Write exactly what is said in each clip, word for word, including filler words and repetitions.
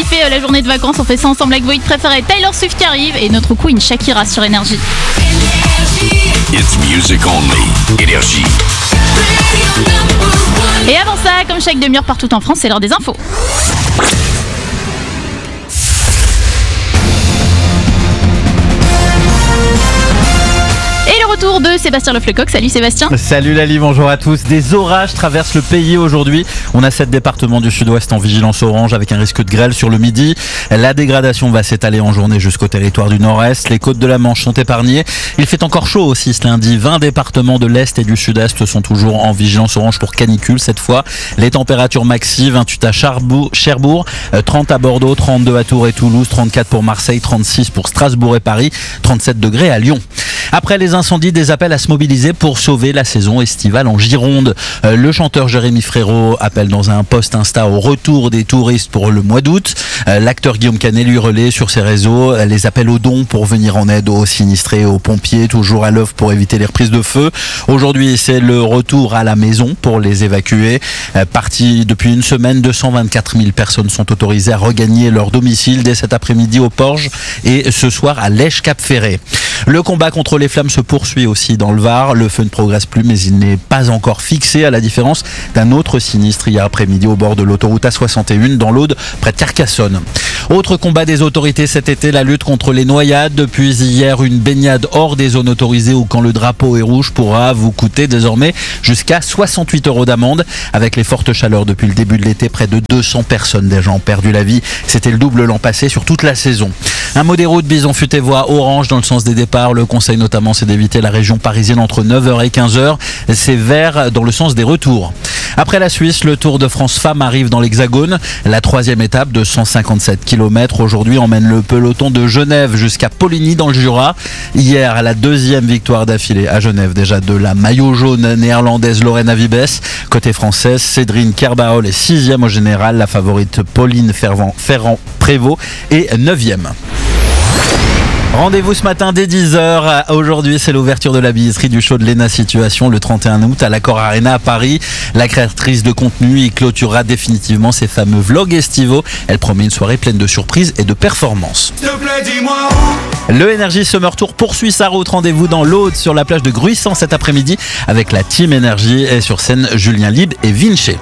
fait euh, la journée de vacances, on fait ça ensemble avec vos hits préférés. Taylor Swift qui arrive et notre queen Shakira sur Énergie. It's music only. Énergie. Et avant ça, comme chaque demi-heure partout en France, c'est l'heure des infos. Et le retour de Sébastien Leflecoq. Salut Sébastien. Salut Lali, bonjour à tous. Des orages traversent le pays aujourd'hui. On a sept départements du sud-ouest en vigilance orange avec un risque de grêle sur le midi. La dégradation va s'étaler en journée jusqu'au territoire du nord-est. Les côtes de la Manche sont épargnées. Il fait encore chaud aussi ce lundi. vingt départements de l'est et du sud-est sont toujours en vigilance orange pour canicule cette fois. Les températures maxi, vingt-huit à Charbourg, Cherbourg, trente à Bordeaux, trente-deux à Tours et Toulouse, trente-quatre pour Marseille, trente-six pour Strasbourg et Paris, trente-sept degrés à Lyon. Après les incendies, des appels à se mobiliser pour sauver la saison estivale en Gironde. Euh, le chanteur Jérémy Frérot appelle dans un post Insta au retour des touristes pour le mois d'août. Euh, l'acteur Guillaume Canet lui relaie sur ses réseaux euh, les appels aux dons pour venir en aide aux sinistrés et aux pompiers, toujours à l'œuvre pour éviter les reprises de feu. Aujourd'hui, c'est le retour à la maison pour les évacuer. Euh, parti depuis une semaine, deux cent vingt-quatre mille personnes sont autorisées à regagner leur domicile dès cet après-midi au Porge et ce soir à Lèche-Cap-Ferré. Le combat contre les flammes se poursuit aussi dans le Var. Le feu ne progresse plus, mais il n'est pas encore fixé, à la différence d'un autre sinistre hier après-midi au bord de l'autoroute A soixante et un dans l'Aude, près de Carcassonne. Autre combat des autorités cet été, la lutte contre les noyades. Depuis hier, une baignade hors des zones autorisées ou quand le drapeau est rouge pourra vous coûter désormais jusqu'à soixante-huit euros d'amende. Avec les fortes chaleurs depuis le début de l'été, près de deux cents personnes déjà ont perdu la vie. C'était le double l'an passé sur toute la saison. Un mot des routes, Bison-Futé-Voie orange dans le sens des départs. Le conseil notamment c'est d'éviter la région parisienne entre neuf heures et quinze heures. C'est vert dans le sens des retours. Après la Suisse, le Tour de France Femmes arrive dans l'Hexagone. La troisième étape de cent cinquante-sept kilomètres aujourd'hui emmène le peloton de Genève jusqu'à Poligny dans le Jura. Hier, la deuxième victoire d'affilée à Genève déjà de la maillot jaune néerlandaise Lorena Vibes. Côté française, Cédrine Kerbaol est sixième au général. La favorite Pauline Ferrand-Prévôt est neuvième. Rendez-vous ce matin dès dix heures. Aujourd'hui, c'est l'ouverture de la billetterie du show de Léna Situation le trente et un août à l'Accor Arena à Paris. La créatrice de contenu y clôturera définitivement ses fameux vlogs estivaux. Elle promet une soirée pleine de surprises et de performances. S'il te plaît, dis-moi où. Le Energy Summer Tour poursuit sa route. Rendez-vous dans l'Aude sur la plage de Gruissant cet après-midi avec la Team Energy et sur scène Julien Libre et Vinci.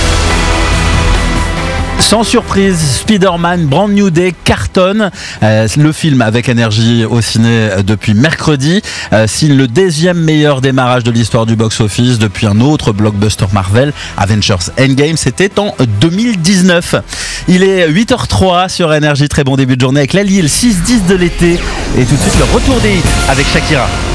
Sans surprise, Spider-Man Brand New Day cartonne. Euh, le film avec Énergie au ciné depuis mercredi euh, signe le deuxième meilleur démarrage de l'histoire du box-office depuis un autre blockbuster Marvel, Avengers Endgame. C'était en deux mille dix-neuf. Il est huit heures trois sur Énergie. Très bon début de journée avec Lali, le six dix de l'été. Et tout de suite, le retour des hits avec Shakira.